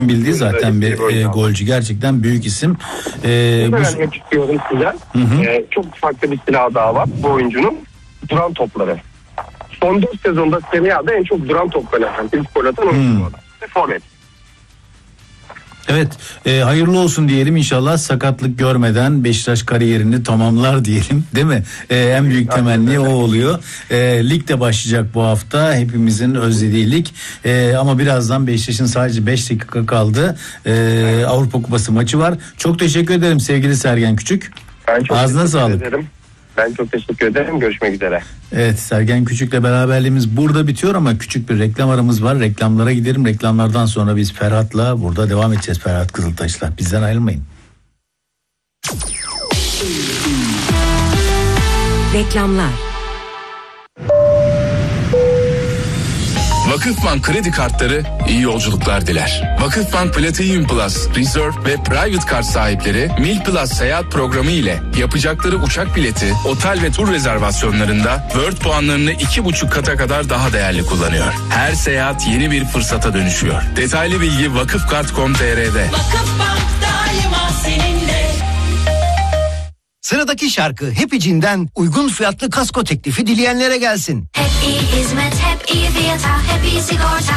bildiği zaten bir golcü, gerçekten büyük isim. Vermek istiyorum size. Çok farklı bir silah daha var bu oyuncunun. Duran topları. Son 4 sezonda Serie A'da en çok duran topları atan, ilk gol atan oyuncu var. Forvet. Evet, hayırlı olsun diyelim, inşallah sakatlık görmeden Beşiktaş kariyerini tamamlar diyelim, değil mi? En büyük temenni o oluyor. Lig de başlayacak bu hafta, hepimizin özlediği lig. Ama birazdan Beşiktaş'ın sadece 5 dakika kaldı. Avrupa Kupası maçı var. Çok teşekkür ederim sevgili Sergen Küçük. Ağzına sağlık. Ben çok teşekkür ederim. Görüşmek üzere. Evet, Sergen Küçük'le beraberliğimiz burada bitiyor ama küçük bir reklam aramız var. Reklamlara gidelim. Reklamlardan sonra biz Ferhat'la burada devam edeceğiz. Ferhat Kızıltaş'la. Bizden ayrılmayın. Reklamlar. Vakıfbank kredi kartları iyi yolculuklar diler. Vakıfbank Platinum Plus, Reserve ve Private Card sahipleri Mil Plus seyahat programı ile yapacakları uçak bileti, otel ve tur rezervasyonlarında World puanlarını 2,5 kata kadar daha değerli kullanıyor. Her seyahat yeni bir fırsata dönüşüyor. Detaylı bilgi vakıfkart.com.tr'de. Vakıfbank daima seninle. Sıradaki şarkı Happy'cinden uygun fiyatlı kasko teklifi dileyenlere gelsin. Hep iyi hizmet, hep iyi fiyata, hep iyi sigorta.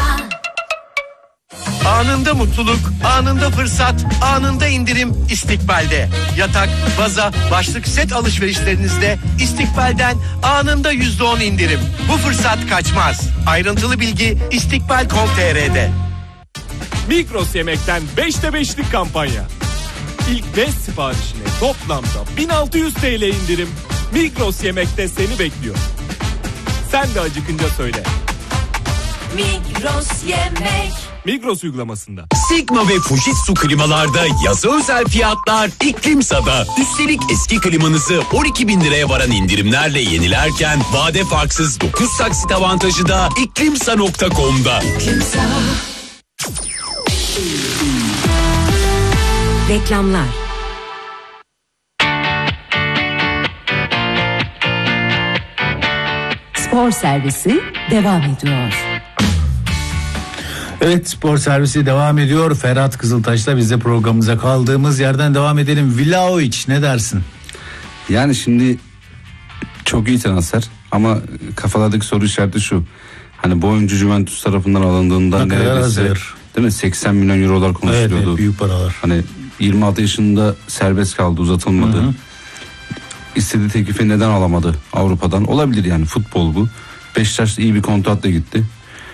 Anında mutluluk, anında fırsat, anında indirim İstikbal'de. Yatak, baza, başlık set alışverişlerinizde İstikbal'den anında %10 indirim. Bu fırsat kaçmaz. Ayrıntılı bilgi istikbal.com.tr'de. Migros Yemek'ten 5'te 5'lik kampanya. İlk 5 siparişine toplamda 1600 TL indirim. Migros Yemek'te seni bekliyor. Sen de acıkınca söyle. Migros Yemek. Migros uygulamasında. Sigma ve Fujitsu klimalarda yaza özel fiyatlar İklimsa'da. Üstelik eski klimanızı 12.000 liraya varan indirimlerle yenilerken vade farksız 9 taksit avantajı da iklimsa.com'da. İklimsa. Reklamlar. Spor servisi devam ediyor. Evet, spor servisi devam ediyor. Ferhat Kızıltaş'la biz de programımıza kaldığımız yerden devam edelim. Vlahovic, ne dersin? Yani şimdi çok iyi transfer ama kafalardaki soru işareti şu. Hani bu oyuncu Juventus tarafından alındığında neredeyse, değil mi, 80 milyon eurolar konuşuluyordu. Evet, büyük paralar. Hani 26 yaşında serbest kaldı, uzatılmadı. İstediği teklifi neden alamadı Avrupa'dan? Olabilir yani, futbol bu. Beşiktaş iyi bir kontratla gitti.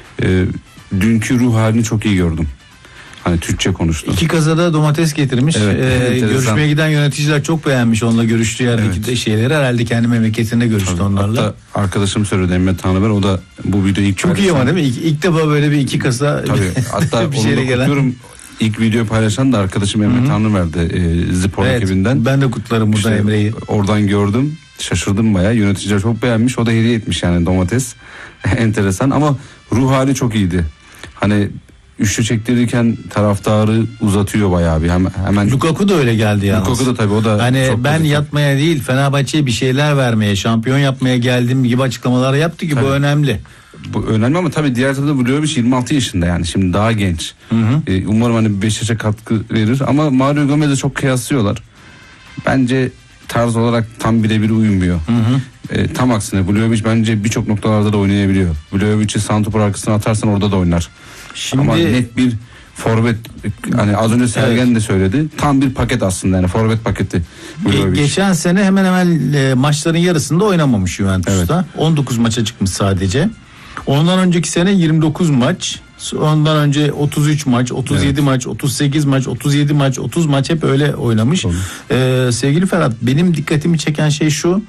Dünkü ruh halini çok iyi gördüm. Hani Türkçe konuştu. 2 kazada domates getirmiş. Evet, görüşmeye giden yöneticiler çok beğenmiş onunla görüştüğü yerdeki de şeyleri. Herhalde kendi memleketinde görüştü. Tabii, onlarla. Hatta arkadaşım söyledi, Emre Tanrıver, o da bu videoyu ilk çok iyi ama değil mi? İlk defa böyle bir 2 kasa hatta bir şeyle gelen. İlk video paylaşan da arkadaşım Emre Tanrıver'di, Spor ekibinden. Ben de kutlarım buradan Emre'yi. Oradan gördüm. Şaşırdım bayağı. Yöneticiler çok beğenmiş. O da hediye etmiş yani domates. Enteresan ama ruh hali çok iyiydi. Hani üçlü çektirirken taraftarı uzatıyor bayağı bir. Hemen Lukaku da öyle geldi yalnız. Lukaku da tabii, o da hani çok ben pozitif. Yatmaya değil, Fenerbahçe'ye bir şeyler vermeye, şampiyon yapmaya geldim gibi açıklamalar yaptı ki tabii. Bu önemli. Bu önemli ama tabii diğer tarafta Vlahovic 26 yaşında, yani şimdi daha genç. Umarım hani Beşiktaş'a katkı verir ama Mario Gomez'e çok kıyaslıyorlar. Bence tarz olarak tam birebir uymuyor. Tam aksine Vlahovic bence birçok noktalarda da oynayabiliyor. Vlahovic'i santrfor arkasına atarsan orada da oynar. Şimdi ama net bir forvet, hani az önce Sergen de söyledi. Tam bir paket aslında, yani forvet paketi. Geçen sene hemen hemen maçların yarısında oynamamış Juventus'ta. Evet. 19 maça çıkmış sadece. Ondan önceki sene 29 maç. Ondan önce 33 maç, 37 maç, 38 maç, 37 maç, 30 maç hep öyle oynamış. Sevgili Ferhat, benim dikkatimi çeken şey şu.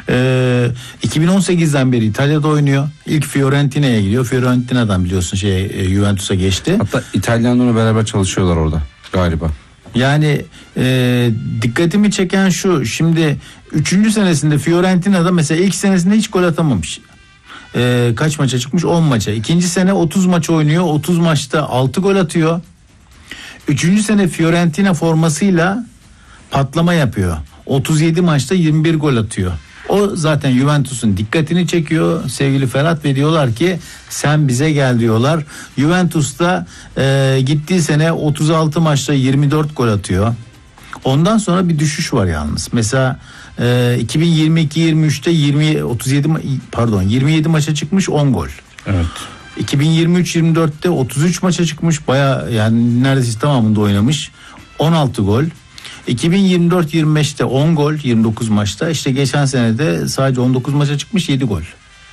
2018'den beri İtalya'da oynuyor. İlk Fiorentina'ya gidiyor. Fiorentina'dan biliyorsun Juventus'a geçti. Hatta İtalyanlarla beraber çalışıyorlar orada galiba. Yani dikkatimi çeken şu. Şimdi 3. senesinde Fiorentina'da mesela ilk senesinde hiç gol atamamış. Kaç maça çıkmış? 10 maça. 2. sene 30 maç oynuyor. 30 maçta 6 gol atıyor. 3. sene Fiorentina formasıyla patlama yapıyor. 37 maçta 21 gol atıyor. O zaten Juventus'un dikkatini çekiyor sevgili Ferhat ve diyorlar ki sen bize gel diyorlar. Juventus'ta gittiği sene 36 maçta 24 gol atıyor. Ondan sonra bir düşüş var yalnız. Mesela 2022-23'te 27 maça çıkmış 10 gol. Evet. 2023-24'te 33 maça çıkmış, baya yani neredeyse tamamında oynamış, 16 gol. 2024-25'te 10 gol 29 maçta, işte geçen senede sadece 19 maça çıkmış 7 gol.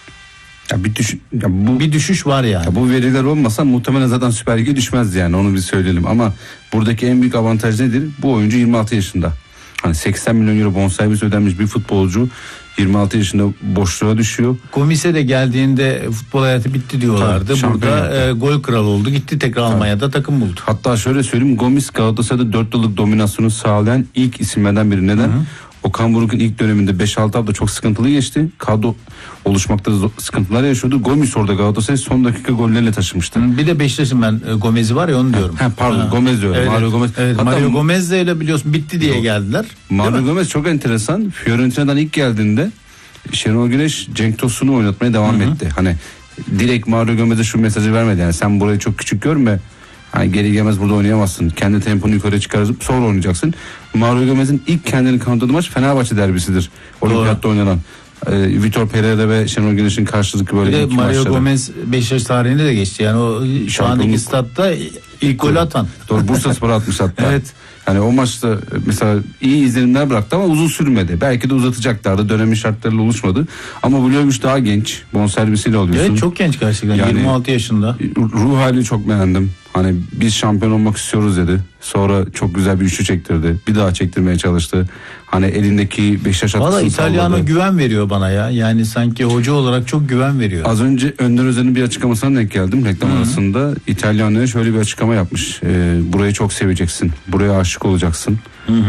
Ya bir düşüş var yani. Ya bu veriler olmasa muhtemelen zaten Süper Lig'e düşmezdi yani, onu bir söyleyelim. Ama buradaki en büyük avantaj nedir? Bu oyuncu 26 yaşında. Hani 80 milyon euro bonservis ödenmiş bir futbolcu 26 yaşında boşluğa düşüyor. Gomis'e de geldiğinde futbol hayatı bitti diyorlardı. Tabii, burada gol kralı oldu. Gitti tekrar Almanya'da takım buldu. Hatta şöyle söyleyeyim, Gomis Galatasaray'da 4 yıllık dominasyonu sağlayan ilk isimlerden biri. Neden? Okan Buruk'un ilk döneminde 5-6 hafta çok sıkıntılı geçti. Kadro oluşmakta sıkıntılar yaşıyordu. Gomis orada Galatasaray son dakika gollerle taşımıştı. Bir de Beşiktaş'ın ben Gomez'i var ya, onu diyorum. Pardon, Gomez diyorum. Evet, Mario Gomez. Evet, Mario Gomez de öyle biliyorsun bitti diye geldiler. Mario Gomez çok enteresan. Fiorentina'dan ilk geldiğinde Şenol Güneş Cenk Tosun'u oynatmaya devam etti. Hani direkt Mario Gomez'e şu mesajı vermedi. Yani sen burayı çok küçük görme. Hani geri gelmez burada oynayamazsın. Kendi temponu yukarı çıkarıp sonra oynayacaksın. Mario Gomez'in ilk kendini kanıtladığı maç Fenerbahçe derbisidir. Olimpiyatta oynanan. Vitor Pereira ve Şenol Güneş'in karşılıklı böyle iki Mario maçları. Gomez Beşiktaş tarihinde de geçti. Yani o şu andaki statta ilk golü atan. Doğru, Bursaspor'a atmış hatta. Evet. Yani o maçta mesela iyi izlenimler bıraktı ama uzun sürmedi. Belki de uzatacaklardı. Dönemin şartlarıyla oluşmadı. Ama Vlahovic daha genç. Bonservisiyle alıyorsun. Evet, çok genç gerçekten. Yani 26 yaşında. Ruh halini çok beğendim. Hani biz şampiyon olmak istiyoruz dedi. Sonra çok güzel bir üçlü çektirdi. Bir daha çektirmeye çalıştı. Hani elindeki Beşiktaş atkısını Valla İtalyan'a salladı. güven veriyor bana ya. Yani sanki hoca olarak çok güven veriyor. Az önce Önder Özen'in bir açıklamasına denk geldim reklam arasında. İtalyan'a şöyle bir açıklama yapmış. Burayı çok seveceksin. Buraya aşık olacaksın.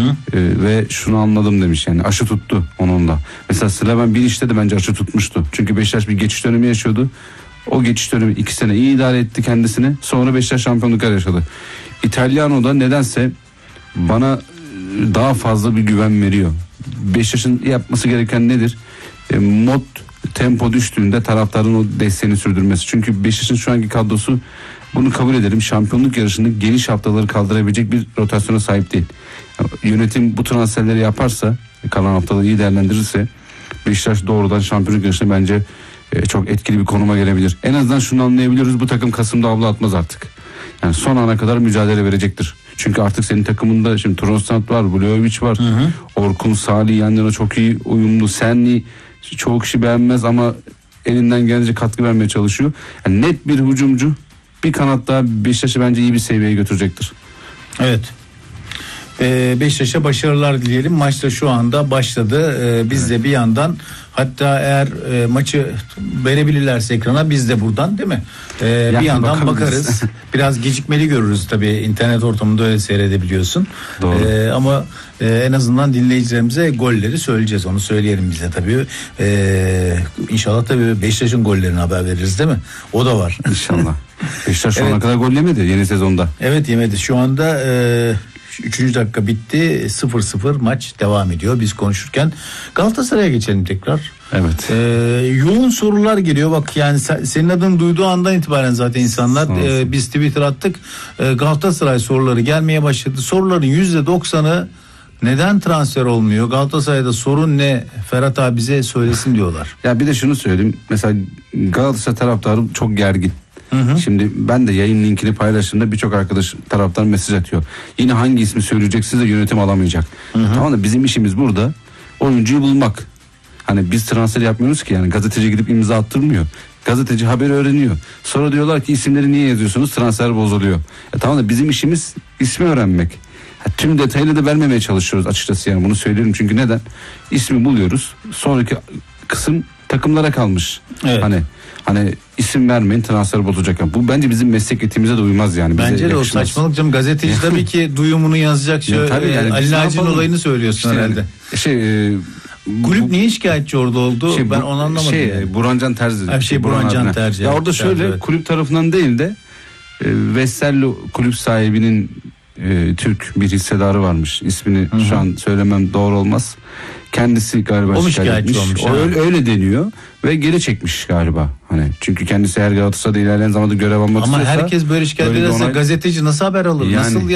Ve şunu anladım demiş, yani aşı tuttu onunla. Mesela Slaven Bilic'te de bence aşı tutmuştu. Çünkü Beşiktaş bir geçiş dönemi yaşıyordu. O geçiş dönemi 2 sene iyi idare etti kendisini. Sonra Beşiktaş şampiyonluklar yaşadı. İtalyano'da nedense bana daha fazla bir güven veriyor. Beşiktaş'ın yapması gereken nedir? Mod tempo düştüğünde taraftarın o desteğini sürdürmesi. Çünkü Beşiktaş'ın şu anki kadrosu, bunu kabul edelim, şampiyonluk yarışında geniş haftaları kaldırabilecek bir rotasyona sahip değil. Yönetim bu transferleri yaparsa, kalan haftaları iyi değerlendirirse Beşiktaş doğrudan şampiyonluk yarışında bence çok etkili bir konuma gelebilir. En azından şunu anlayabiliyoruz, bu takım Kasım'da avlu atmaz artık. Yani son ana kadar mücadele verecektir. Çünkü artık senin takımında şimdi Trossard var, Vlahovic var, Orkun, Salih yan yana çok iyi uyumlu. Senli çoğu kişi beğenmez ama elinden gelince katkı vermeye çalışıyor. Yani net bir hücumcu, bir kanat daha Beşiktaş'ı bence iyi bir seviyeye götürecektir. Evet. Beşiktaş'a başarılar dileyelim. Maç da şu anda başladı. Biz de bir yandan, hatta eğer maçı verebilirlerse ekrana, biz de buradan, değil mi? Bir yandan bakarız. Biraz gecikmeli görürüz tabii. İnternet ortamında öyle seyredebiliyorsun. Doğru. Ama en azından dinleyicilerimize golleri söyleyeceğiz. Onu söyleyelim bize tabii. İnşallah tabii Beşiktaş'ın gollerini haber veririz, değil mi? O da var. İnşallah. Beşiktaş şu ana kadar gol yemedi yeni sezonda. Evet, yemedi. Şu anda 3. dakika bitti. 0-0 maç devam ediyor biz konuşurken. Galatasaray'a geçelim tekrar. Evet. Yoğun sorular geliyor. Bak yani senin adını duyduğu andan itibaren zaten insanlar biz Twitter attık. Galatasaray soruları gelmeye başladı. Soruların %90'ı neden transfer olmuyor? Galatasaray'da sorun ne? Ferhat abi bize söylesin diyorlar. Ya bir de şunu söyleyeyim. Mesela Galatasaray taraftarı çok gergin. Şimdi ben de yayın linkini paylaştığımda birçok arkadaş taraftar mesaj atıyor. Yine hangi ismi söyleyeceksiniz de yönetim alamayacak. Tamam da bizim işimiz burada oyuncuyu bulmak. Hani biz transfer yapmıyoruz ki, yani gazeteci gidip imza attırmıyor. Gazeteci haberi öğreniyor. Sonra diyorlar ki isimleri niye yazıyorsunuz? Transfer bozuluyor. Tamam da bizim işimiz ismi öğrenmek. Tüm detayını da vermemeye çalışıyoruz açıkçası, yani bunu söylerim. Çünkü neden? İsmi buluyoruz. Sonraki kısım takımlara kalmış. Evet. Hani isim vermeyin, transfer bozulacak. Yani bu bence bizim meslek etiğimize de uymaz yani. Bence bize de o saçmalık canım. Gazeteci tabii ki duyumunu yazacak. Yani Ali Naci'nin olayını söylüyorsun işte herhalde. Kulüp niye şikayetçi orada oldu? Ben onu anlamadım. Yani. Burhancan Terzi. Burhancan Terzi. Ya orada şöyle, evet. Kulüp tarafından değil de Vesterlo kulüp sahibinin Türk bir hissedarı varmış. İsmini şu an söylemem doğru olmaz. Kendisi galiba O mu şikayet etmiş. şikayetçi O olmuş, öyle deniyor ve geri çekmiş galiba. Hani çünkü kendisi her Galatasaray'da ilerleyen zamanda görev almak Ama istiyorsa herkes böyle şikayet böyle bir ederse onay- gazeteci nasıl haber alır? Yani- Nasıl